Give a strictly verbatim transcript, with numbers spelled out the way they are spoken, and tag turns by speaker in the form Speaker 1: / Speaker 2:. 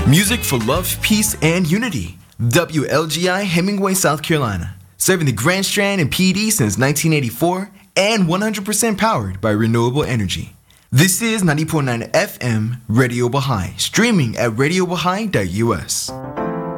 Speaker 1: Music for love, peace, and unity. W L G I Hemingway, South Carolina. Serving the Grand Strand and P D since nineteen eighty-four and one hundred percent powered by renewable energy. This is ninety point nine F M Radio Baha'i, streaming at radio baha'i dot U S.